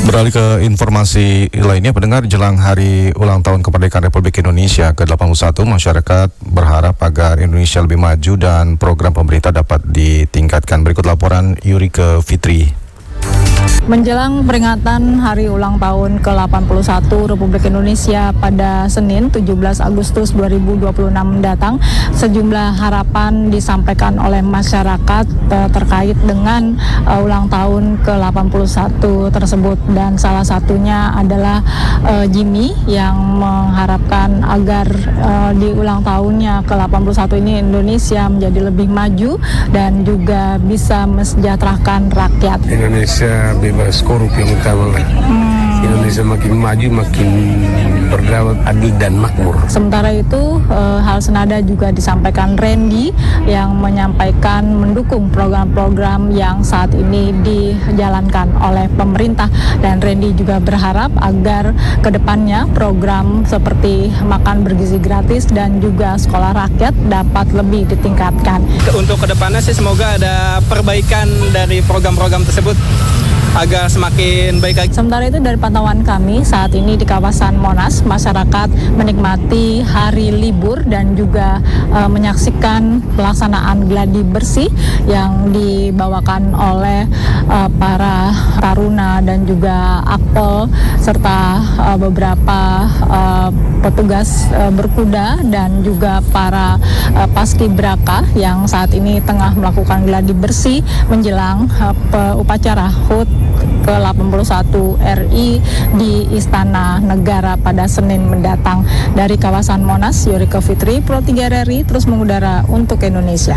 Beralih ke informasi lainnya, pendengar, jelang hari ulang tahun kemerdekaan Republik Indonesia ke-81, masyarakat berharap agar Indonesia lebih maju dan program pemerintah dapat ditingkatkan. Berikut laporan Yurika Fitri. Menjelang peringatan Hari Ulang Tahun ke-81 Republik Indonesia pada Senin 17 Agustus 2026 mendatang, sejumlah harapan disampaikan oleh masyarakat terkait dengan ulang tahun ke-81 tersebut, dan salah satunya adalah Jimmy yang mengharapkan agar di ulang tahunnya ke-81 ini Indonesia menjadi lebih maju dan juga bisa mesejahterakan rakyat. Indonesia bebas korup yang utama. Indonesia makin maju, makin berdaulat, adil dan makmur. Sementara itu, hal senada juga disampaikan Randy yang menyampaikan mendukung program-program yang saat ini dijalankan oleh pemerintah, dan Randy juga berharap agar kedepannya program seperti makan bergizi gratis dan juga sekolah rakyat dapat lebih ditingkatkan. Untuk kedepannya sih semoga ada perbaikan dari program-program tersebut agar semakin baik lagi. Sementara itu, dari pantauan kami saat ini di kawasan Monas, masyarakat menikmati hari libur dan juga menyaksikan pelaksanaan gladi bersih yang dibawakan oleh para taruna dan juga akpol serta beberapa petugas berkuda dan juga para paskibraka yang saat ini tengah melakukan gladi bersih menjelang upacara HUT ke-81 RI di Istana Negara pada Senin mendatang. Dari kawasan Monas, Yurika Fitri, Pro 3 RRI terus mengudara untuk Indonesia.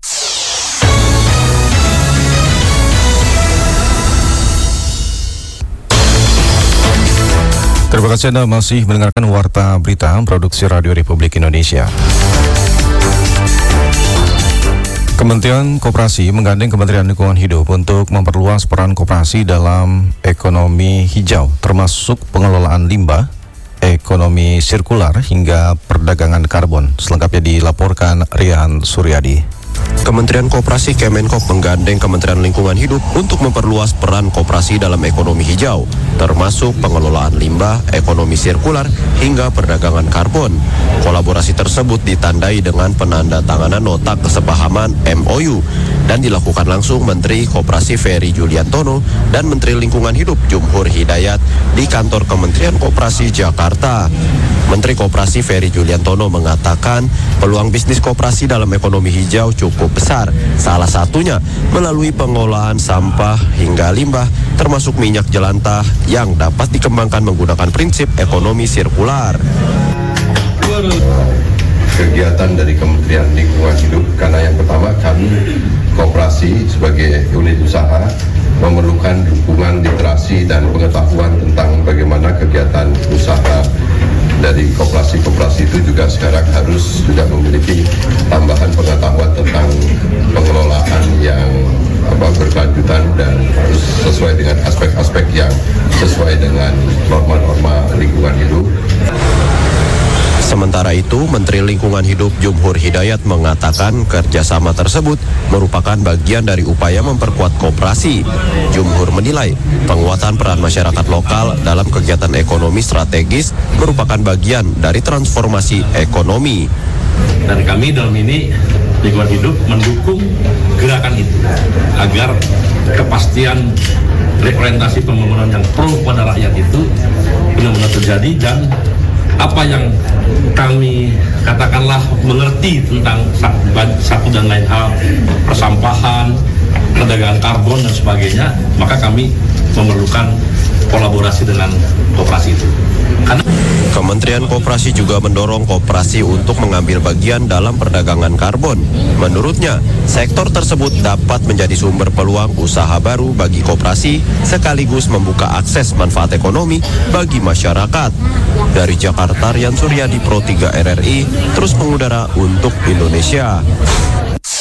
Terima kasih Anda masih mendengarkan Warta Berita Produksi Radio Republik Indonesia. Kementerian Koperasi menggandeng Kementerian Lingkungan Hidup untuk memperluas peran koperasi dalam ekonomi hijau, termasuk pengelolaan limbah, ekonomi sirkular, hingga perdagangan karbon. Selengkapnya dilaporkan Rian Suryadi. Kementerian Koperasi Kemenkop menggandeng Kementerian Lingkungan Hidup untuk memperluas peran koperasi dalam ekonomi hijau, termasuk pengelolaan limbah, ekonomi sirkular, hingga perdagangan karbon. Kolaborasi tersebut ditandai dengan penandatanganan nota kesepahaman MOU dan dilakukan langsung Menteri Koperasi Ferry Juliantono dan Menteri Lingkungan Hidup Jumhur Hidayat di kantor Kementerian Koperasi Jakarta. Menteri Koperasi Ferry Juliantono mengatakan peluang bisnis koperasi dalam ekonomi hijau cukup besar, salah satunya melalui pengolahan sampah hingga limbah, termasuk minyak jelantah yang dapat dikembangkan menggunakan prinsip ekonomi sirkular. Kegiatan dari Kementerian Lingkungan Hidup, karena yang pertama kami koperasi sebagai unit usaha memerlukan dukungan literasi dan pengetahuan tentang bagaimana kegiatan usaha dari koperasi itu juga sekarang harus juga memiliki tambahan pengetahuan tentang pengelolaan yang berkelanjutan dan harus sesuai dengan aspek-aspek yang sesuai dengan norma-norma lingkungan hidup. Sementara itu, Menteri Lingkungan Hidup Jumhur Hidayat mengatakan kerjasama tersebut merupakan bagian dari upaya memperkuat koperasi. Jumhur menilai penguatan peran masyarakat lokal dalam kegiatan ekonomi strategis merupakan bagian dari transformasi ekonomi. Dan kami dalam ini Lingkungan Hidup mendukung gerakan itu agar kepastian representasi pembangunan yang pro pada rakyat itu benar-benar terjadi, dan apa yang kami katakanlah mengerti tentang satu dan lain hal, persampahan, perdagangan karbon dan sebagainya, maka kami memerlukan kolaborasi dengan koperasi itu. Kementerian Koperasi juga mendorong koperasi untuk mengambil bagian dalam perdagangan karbon. Menurutnya, sektor tersebut dapat menjadi sumber peluang usaha baru bagi koperasi sekaligus membuka akses manfaat ekonomi bagi masyarakat. Dari Jakarta, Rian Suryadi, Pro 3 RRI, terus mengudara untuk Indonesia.